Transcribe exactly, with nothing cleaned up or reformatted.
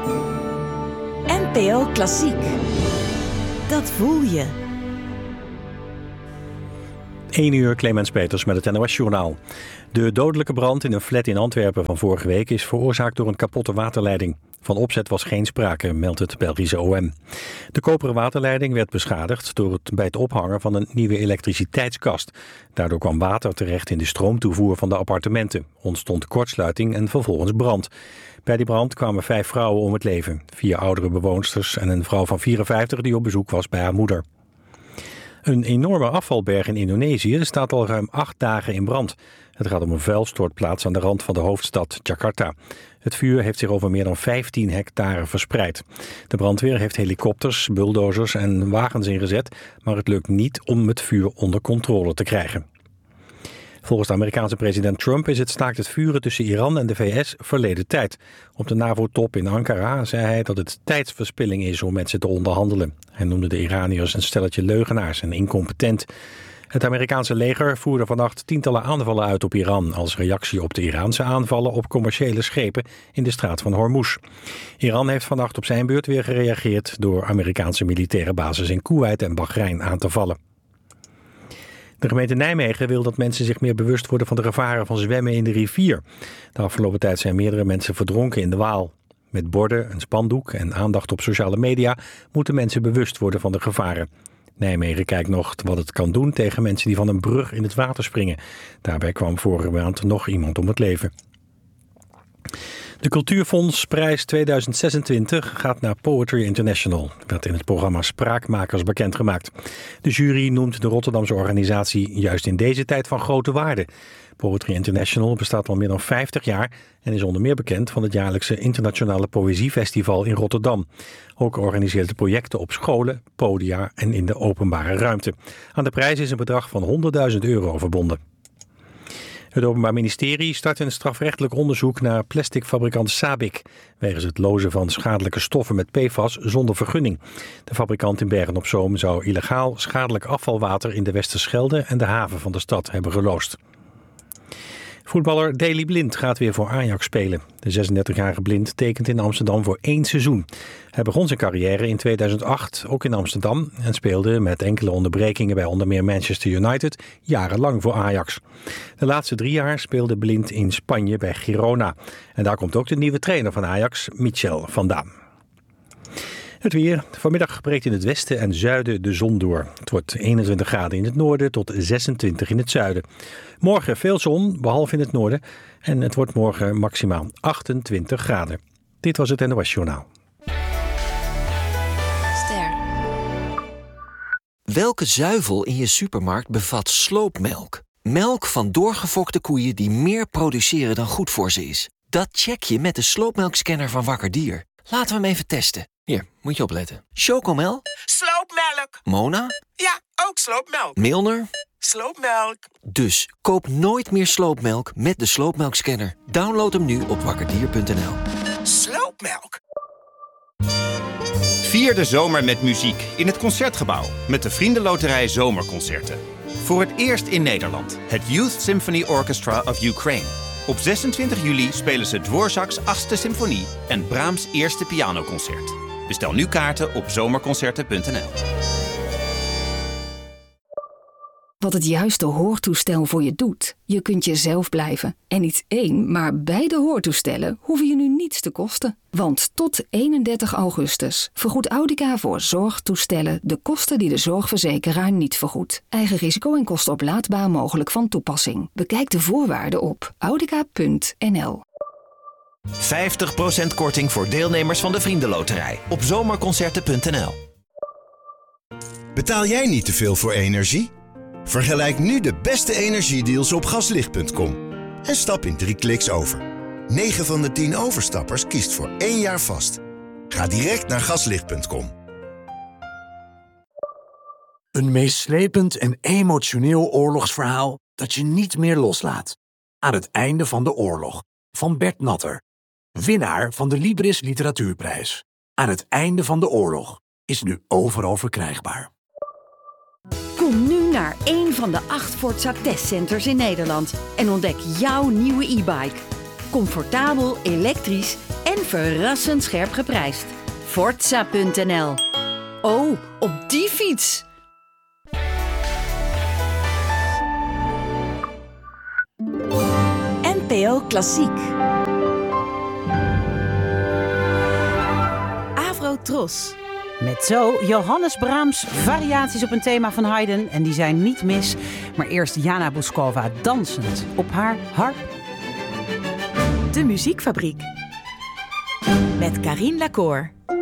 N P O Klassiek. Dat voel je. één uur, Clemens Peters met het N O S-journaal. De dodelijke brand in een flat in Antwerpen van vorige week is veroorzaakt door een kapotte waterleiding. Van opzet was geen sprake, meldt het Belgische O M. De koperen waterleiding werd beschadigd door het, bij het ophangen van een nieuwe elektriciteitskast. Daardoor kwam water terecht in de stroomtoevoer van de appartementen. Ontstond kortsluiting en vervolgens brand. Bij die brand kwamen vijf vrouwen om het leven. Vier oudere bewoonsters en een vrouw van vierenvijftig die op bezoek was bij haar moeder. Een enorme afvalberg in Indonesië staat al ruim acht dagen in brand. Het gaat om een vuilstortplaats aan de rand van de hoofdstad Jakarta. Het vuur heeft zich over meer dan vijftien hectare verspreid. De brandweer heeft helikopters, bulldozers en wagens ingezet, maar het lukt niet om het vuur onder controle te krijgen. Volgens de Amerikaanse president Trump is het staakt het vuren tussen Iran en de V S verleden tijd. Op de NAVO-top in Ankara zei hij dat het tijdsverspilling is om met ze te onderhandelen. Hij noemde de Iraniërs een stelletje leugenaars en incompetent. Het Amerikaanse leger voerde vannacht tientallen aanvallen uit op Iran als reactie op de Iraanse aanvallen op commerciële schepen in de straat van Hormuz. Iran heeft vannacht op zijn beurt weer gereageerd door Amerikaanse militaire bases in Koeweit en Bahrein aan te vallen. De gemeente Nijmegen wil dat mensen zich meer bewust worden van de gevaren van zwemmen in de rivier. De afgelopen tijd zijn meerdere mensen verdronken in de Waal. Met borden, een spandoek en aandacht op sociale media moeten mensen bewust worden van de gevaren. Nijmegen kijkt nog wat het kan doen tegen mensen die van een brug in het water springen. Daarbij kwam vorige maand nog iemand om het leven. De Cultuurfondsprijs tweeduizend zesentwintig gaat naar Poetry International, werd in het programma Spraakmakers bekendgemaakt. De jury noemt de Rotterdamse organisatie juist in deze tijd van grote waarde. Poetry International bestaat al meer dan vijftig jaar en is onder meer bekend van het jaarlijkse internationale poëziefestival in Rotterdam. Ook organiseert het projecten op scholen, podia en in de openbare ruimte. Aan de prijs is een bedrag van honderdduizend euro verbonden. Het Openbaar Ministerie start een strafrechtelijk onderzoek naar plasticfabrikant Sabic, wegens het lozen van schadelijke stoffen met P F A S zonder vergunning. De fabrikant in Bergen-op-Zoom zou illegaal schadelijk afvalwater in de Westerschelde en de haven van de stad hebben geloosd. Voetballer Daley Blind gaat weer voor Ajax spelen. De zesendertigjarige Blind tekent in Amsterdam voor één seizoen. Hij begon zijn carrière in tweeduizend acht ook in Amsterdam en speelde met enkele onderbrekingen bij onder meer Manchester United jarenlang voor Ajax. De laatste drie jaar speelde Blind in Spanje bij Girona. En daar komt ook de nieuwe trainer van Ajax, Michel vandaan. Het weer. Vanmiddag breekt in het westen en zuiden de zon door. Het wordt eenentwintig graden in het noorden tot zesentwintig in het zuiden. Morgen veel zon, behalve in het noorden. En het wordt morgen maximaal achtentwintig graden. Dit was het N O S-journaal. Ster. Welke zuivel in je supermarkt bevat sloopmelk? Melk van doorgefokte koeien die meer produceren dan goed voor ze is. Dat check je met de sloopmelkscanner van Wakker Dier. Laten we hem even testen. Hier, moet je opletten. Chocomel? Sloopmelk. Mona? Ja, ook sloopmelk. Milner? Sloopmelk. Dus koop nooit meer sloopmelk met de sloopmelkscanner. Download hem nu op wakkerdier punt n l. Sloopmelk. Vier de zomer met muziek in het Concertgebouw met de Vriendenloterij Zomerconcerten. Voor het eerst in Nederland het Youth Symphony Orchestra of Ukraine. Op zesentwintig juli spelen ze Dvorak's achtste symfonie en Brahms' eerste pianoconcert. Bestel nu kaarten op zomerconcerten punt n l. Wat het juiste hoortoestel voor je doet. Je kunt jezelf blijven. En niet één, maar beide hoortoestellen hoeven je nu niets te kosten. Want tot eenendertig augustus vergoedt Audica voor zorgtoestellen de kosten die de zorgverzekeraar niet vergoedt. Eigen risico en kosten oplaadbaar mogelijk van toepassing. Bekijk de voorwaarden op audica punt n l. vijftig procent korting voor deelnemers van de Vriendenloterij op zomerconcerten punt n l. Betaal jij niet te veel voor energie? Vergelijk nu de beste energiedeals op gaslicht punt com en stap in drie kliks over. negen van de tien overstappers kiest voor één jaar vast. Ga direct naar gaslicht punt com. Een meeslepend en emotioneel oorlogsverhaal dat je niet meer loslaat. Aan het einde van de oorlog, van Bert Natter. Winnaar van de Libris Literatuurprijs. Aan het einde van de oorlog is nu overal verkrijgbaar. Kom nu naar één van de acht Forza testcenters in Nederland en ontdek jouw nieuwe e-bike. Comfortabel, elektrisch en verrassend scherp geprijsd. Forza punt n l. Oh, op die fiets! N P O Klassiek. Avrotros. Met zo Johannes Brahms, variaties op een thema van Haydn. En die zijn niet mis. Maar eerst Jana Bouskova dansend op haar harp. De Muziekfabriek. Met Carine Lacour.